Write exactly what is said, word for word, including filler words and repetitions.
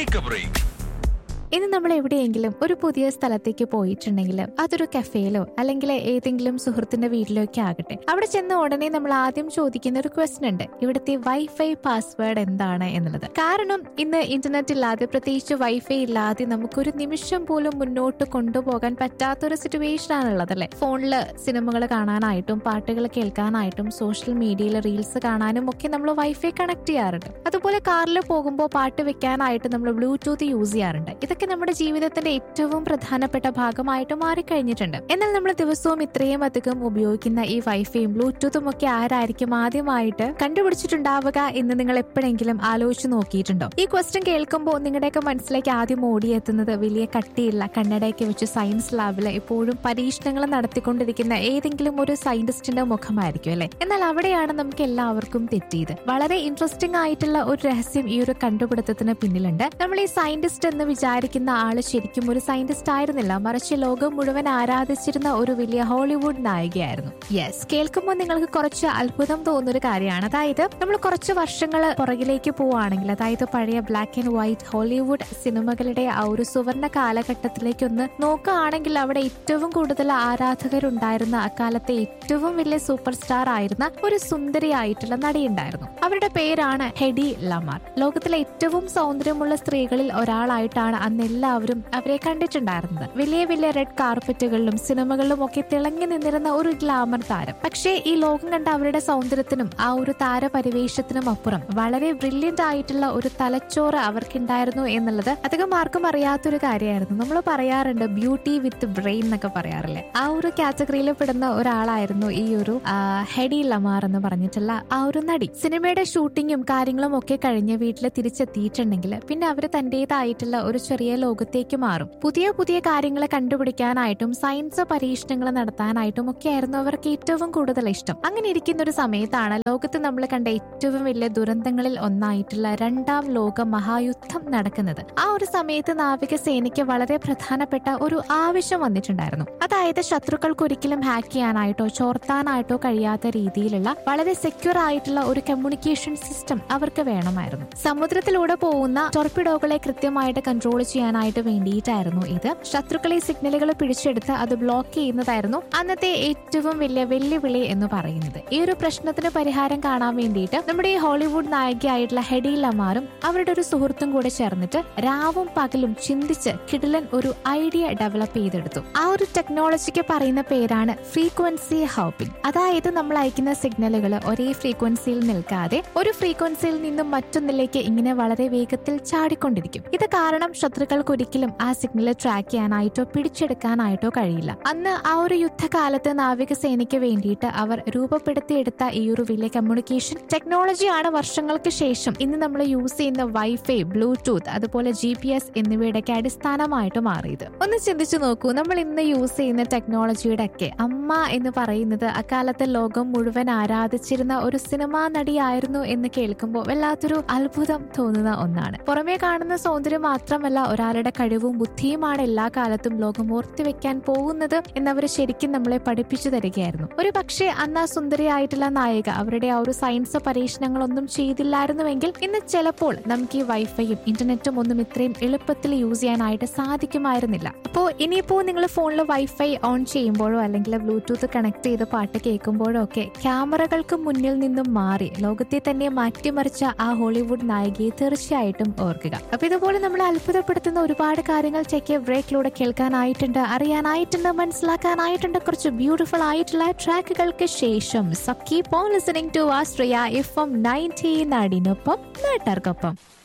Take A break. ഇന്ന് നമ്മൾ എവിടെയെങ്കിലും ഒരു പുതിയ സ്ഥലത്തേക്ക് പോയിട്ടുണ്ടെങ്കിൽ അതൊരു കഫേയിലോ അല്ലെങ്കിൽ ഏതെങ്കിലും സുഹൃത്തിന്റെ വീട്ടിലോ ഒക്കെ ആകട്ടെ, അവിടെ ചെന്ന ഉടനെ നമ്മൾ ആദ്യം ചോദിക്കുന്ന ഒരു ക്വസ്റ്റ്യൻ ഉണ്ട്, ഇവിടുത്തെ വൈഫൈ പാസ്വേഡ് എന്താണ് എന്നുള്ളത്. കാരണം ഇന്ന് ഇന്റർനെറ്റ് ഇല്ലാതെ, പ്രത്യേകിച്ച് വൈഫൈ ഇല്ലാതെ നമുക്കൊരു നിമിഷം പോലും മുന്നോട്ട് കൊണ്ടുപോകാൻ പറ്റാത്തൊരു സിറ്റുവേഷൻ ആണുള്ളത് അല്ലെ. ഫോണില് സിനിമകൾ കാണാനായിട്ടും പാട്ടുകൾ കേൾക്കാനായിട്ടും സോഷ്യൽ മീഡിയയിൽ റീൽസ് കാണാനും ഒക്കെ നമ്മൾ വൈഫൈ കണക്ട് ചെയ്യാറുണ്ട്. അതുപോലെ കാറിൽ പോകുമ്പോൾ പാട്ട് വെക്കാനായിട്ട് നമ്മൾ ബ്ലൂടൂത്ത് യൂസ് ചെയ്യാറുണ്ട്. ഇതൊക്കെ നമ്മുടെ ജീവിതത്തിന്റെ ഏറ്റവും പ്രധാനപ്പെട്ട ഭാഗമായിട്ട് മാറിക്കഴിഞ്ഞിട്ടുണ്ട്. എന്നാൽ നമ്മൾ ദിവസവും ഇത്രയും അധികം ഉപയോഗിക്കുന്ന ഈ വൈഫൈയും ബ്ലൂടൂത്തും ഒക്കെ ആരായിരിക്കും ആദ്യമായിട്ട് കണ്ടുപിടിച്ചിട്ടുണ്ടാവുക എന്ന് നിങ്ങൾ എപ്പോഴെങ്കിലും ആലോചിച്ച് നോക്കിയിട്ടുണ്ടോ? ഈ ക്വസ്റ്റ്യൻ കേൾക്കുമ്പോൾ നിങ്ങളുടെയൊക്കെ മനസ്സിലേക്ക് ആദ്യം ഓടിയെത്തുന്നത് വലിയ കട്ടിയുള്ള കണ്ണടയൊക്കെ വെച്ച് സയൻസ് ലാബിൽ എപ്പോഴും പരീക്ഷണങ്ങൾ നടത്തിക്കൊണ്ടിരിക്കുന്ന ഏതെങ്കിലും ഒരു സയന്റിസ്റ്റിന്റെ മുഖമായിരിക്കും അല്ലെ. എന്നാൽ അവിടെയാണ് നമുക്ക് എല്ലാവർക്കും തെറ്റിയത്. വളരെ ഇൻട്രസ്റ്റിംഗ് ആയിട്ടുള്ള ഒരു രഹസ്യം ഈ ഒരു കണ്ടുപിടുത്തത്തിന് പിന്നിലുണ്ട്. നമ്മൾ ഈ സയന്റിസ്റ്റ് എന്ന് വിചാരിക്കുന്ന ആള് ശരിക്കും ഒരു സയന്റിസ്റ്റ് ആയിരുന്നില്ല, മറിച്ച് ലോകം മുഴുവൻ ആരാധിച്ചിരുന്ന ഒരു വലിയ ഹോളിവുഡ് നായികയായിരുന്നു. യെസ്, കേൾക്കുമ്പോൾ നിങ്ങൾക്ക് കുറച്ച് അത്ഭുതം തോന്നുന്ന ഒരു കാര്യമാണ്. അതായത് നമ്മൾ കുറച്ച് വർഷങ്ങൾ പുറകിലേക്ക് പോവുകയാണെങ്കിൽ, അതായത് പഴയ ബ്ലാക്ക് ആൻഡ് വൈറ്റ് ഹോളിവുഡ് സിനിമകളുടെ ആ ഒരു സുവർണ കാലഘട്ടത്തിലേക്ക് ഒന്ന് നോക്കുകയാണെങ്കിൽ അവിടെ ഏറ്റവും കൂടുതൽ ആരാധകരുണ്ടായിരുന്ന അക്കാലത്തെ ഏറ്റവും വലിയ സൂപ്പർ സ്റ്റാർ ആയിരുന്ന ഒരു സുന്ദരിയായിട്ടുള്ള നടിയുണ്ടായിരുന്നു. അവരുടെ പേരാണ് ഹെഡി ലമാർ. ലോകത്തിലെ ഏറ്റവും സൗന്ദര്യമുള്ള സ്ത്രീകളിൽ ഒരാളായിട്ടാണ് അന്ന് എല്ലാവരും അവരെ കണ്ടിട്ടുണ്ടായിരുന്നത്. വലിയ വലിയ റെഡ് കാർപ്പറ്റുകളിലും സിനിമകളിലും ഒക്കെ തിളങ്ങി നിന്നിരുന്ന ഒരു ഗ്ലാമർ താരം. പക്ഷേ ഈ ലോകം കണ്ട അവരുടെ സൗന്ദര്യത്തിനും ആ ഒരു താരപരിവേഷത്തിനും അപ്പുറം വളരെ ബ്രില്യന്റ് ആയിട്ടുള്ള ഒരു തലച്ചോറ് അവർക്കുണ്ടായിരുന്നു എന്നുള്ളത് അധികം ആർക്കും അറിയാത്തൊരു കാര്യമായിരുന്നു. നമ്മൾ പറയാറുണ്ട് ബ്യൂട്ടി വിത്ത് ബ്രെയിൻ എന്നൊക്കെ പറയാറില്ലേ, ആ ഒരു കാറ്റഗറിയിൽ പെടുന്ന ഒരാളായിരുന്നു ഈ ഒരു ഹെഡി ലമാർ എന്ന് പറഞ്ഞിട്ടുള്ള ആ ഒരു നടി. സിനിമയുടെ ഷൂട്ടിങ്ങും കാര്യങ്ങളും ഒക്കെ കഴിഞ്ഞ് വീട്ടിൽ തിരിച്ചെത്തിയിട്ടുണ്ടെങ്കിൽ പിന്നെ അവർ തന്റേതായിട്ടുള്ള ഒരു ചെറിയ ലോകത്തേക്ക് മാറും. പുതിയ പുതിയ കാര്യങ്ങൾ കണ്ടുപിടിക്കാനായിട്ടും സയൻസ് പരീക്ഷണങ്ങൾ നടത്താനായിട്ടും ഒക്കെ ആയിരുന്നു അവർക്ക് ഏറ്റവും കൂടുതൽ ഇഷ്ടം. അങ്ങനെ ഇരിക്കുന്ന ഒരു സമയത്താണ് ലോകത്ത് നമ്മൾ കണ്ട ഏറ്റവും വലിയ ദുരന്തങ്ങളിൽ ഒന്നായിട്ടുള്ള രണ്ടാം ലോക മഹായുദ്ധം നടക്കുന്നത്. ആ ഒരു സമയത്ത് നാവികസേനയ്ക്ക് വളരെ പ്രധാനപ്പെട്ട ഒരു ആവശ്യം വന്നിട്ടുണ്ടായിരുന്നു. അതായത് ശത്രുക്കൾക്ക് ഒരിക്കലും ഹാക്ക് ചെയ്യാനായിട്ടോ ചോർത്താനായിട്ടോ കഴിയാത്ത രീതിയിലുള്ള വളരെ സെക്യൂർ ആയിട്ടുള്ള ഒരു കമ്മ്യൂണിക്കേഷൻ സിസ്റ്റം അവർക്ക് വേണമായിരുന്നു. സമുദ്രത്തിലൂടെ പോകുന്ന ടോർപിഡോകളെ കൃത്യമായിട്ട് കൺട്രോൾ ചെയ്യാനായിട്ട് വേണ്ടിയിട്ടായിരുന്നു ഇത്. ശത്രുക്കളെ സിഗ്നലുകൾ പിടിച്ചെടുത്ത് അത് ബ്ലോക്ക് ചെയ്യുന്നതായിരുന്നു അന്നത്തെ ഏറ്റവും വലിയ വെല്ലുവിളി എന്ന് പറയുന്നത്. ഈ ഒരു പ്രശ്നത്തിന് പരിഹാരം കാണാൻ വേണ്ടിയിട്ട് നമ്മുടെ ഈ ഹോളിവുഡ് നായികയായിട്ടുള്ള ഹെഡി ലമാറും അവരുടെ ഒരു സുഹൃത്തും കൂടെ ചേർന്നിട്ട് രാവും പകലും ചിന്തിച്ച് കിടിലൻ ഒരു ഐഡിയ ഡെവലപ്പ് ചെയ്തെടുത്തു. ആ ഒരു ടെക്നോളജിക്ക് പറയുന്ന പേരാണ് ഫ്രീക്വൻസി ഹോപ്പിംഗ്. അതായത് നമ്മൾ അയക്കുന്ന സിഗ്നലുകൾ ഒരേ ഫ്രീക്വൻസിയിൽ നിൽക്കാതെ ഒരു ഫ്രീക്വൻസിയിൽ നിന്നും മറ്റൊന്നിലേക്ക് ഇങ്ങനെ വളരെ വേഗത്തിൽ ചാടിക്കൊണ്ടിരിക്കും. ഇത് കാരണം ശത്രുക്കൾക്ക് ഒരിക്കലും ആ സിഗ്നൽ ട്രാക്ക് ചെയ്യാനായിട്ടോ പിടിച്ചെടുക്കാനായിട്ടോ കഴിയില്ല. അന്ന് ആ ഒരു യുദ്ധകാലത്ത് നാവികസേനയ്ക്ക് വേണ്ടിയിട്ട് അവർ രൂപപ്പെടുത്തിയെടുത്ത ഈ ഒരു വലിയ കമ്മ്യൂണിക്കേഷൻ ടെക്നോളജിയാണ് വർഷങ്ങൾക്ക് ശേഷം ഇന്ന് നമ്മൾ യൂസ് ചെയ്യുന്ന വൈഫൈ, ബ്ലൂടൂത്ത്, അതുപോലെ ജി പി എസ് എന്നിവയുടെ ഒക്കെ അടിസ്ഥാനമായിട്ട് മാറിയത്. ഒന്ന് ചിന്തിച്ചു നോക്കൂ, നമ്മൾ ഇന്ന് യൂസ് ചെയ്യുന്ന ടെക്നോളജിയുടെ ഒക്കെ അമ്മ എന്ന് പറയുന്നത് അക്കാലത്ത് ലോകം മുഴുവൻ ആരാധിച്ചിരുന്ന ഒരു സിനിമാ നടിയായിരുന്നു എന്ന് കേൾക്കുമ്പോൾ വല്ലാത്തൊരു അത്ഭുതം തോന്നുന്ന ഒന്നാണ്. പുറമേ കാണുന്ന സൗന്ദര്യം മാത്രമല്ല, ഒരാളുടെ കഴിവും ബുദ്ധിയുമാണ് എല്ലാ കാലത്തും ലോകം ഓർത്തുവെക്കാൻ പോകുന്നത് എന്നവർ ശരിക്കും നമ്മളെ പഠിപ്പിച്ചു തരികയായിരുന്നു. ഒരു പക്ഷേ അന്ന് ആ സുന്ദരിയായിട്ടുള്ള നായിക അവരുടെ ആ ഒരു സയൻസ് പരീക്ഷണങ്ങളൊന്നും ചെയ്തില്ലായിരുന്നുവെങ്കിൽ ഇന്ന് ചിലപ്പോൾ നമുക്ക് ഈ വൈഫൈയും ഇന്റർനെറ്റും ഒന്നും ഇത്രയും എളുപ്പത്തിൽ യൂസ് ചെയ്യാനായിട്ട് സാധിക്കുമായിരുന്നില്ല. അപ്പോൾ ഇനിയിപ്പോ നിങ്ങൾ ഫോണിൽ വൈഫൈ ഓൺ ചെയ്യുമ്പോഴോ അല്ലെങ്കിൽ ബ്ലൂടൂത്ത് കണക്ട് ചെയ്ത് പാട്ട് കേൾക്കുമ്പോഴോ ഒക്കെ ക്യാമറകൾക്ക് മുന്നിൽ നിന്നും മാറി ലോകത്തെ തന്നെ മാറ്റിമറിച്ച ആ ഹോളിവുഡ് നായികയെ തീർച്ചയായിട്ടും ഓർക്കുക. അപ്പൊ ഇതുപോലെ നമ്മളെ അത്ഭുതപ്പെടുത്തുന്ന ഒരുപാട് കാര്യങ്ങൾ ചെക്ക് ബ്രേക്കിലൂടെ കേൾക്കാനായിട്ടുണ്ട്, അറിയാനായിട്ടുണ്ട്, മനസ്സിലാക്കാനായിട്ടുണ്ട്. കുറച്ച് ബ്യൂട്ടിഫുൾ ആയിട്ടുള്ള ട്രാക്കുകൾക്ക് ശേഷം so keep on listening to Austria F M ninety നാടിനൊപ്പം നാട്ടാർക്കൊപ്പം.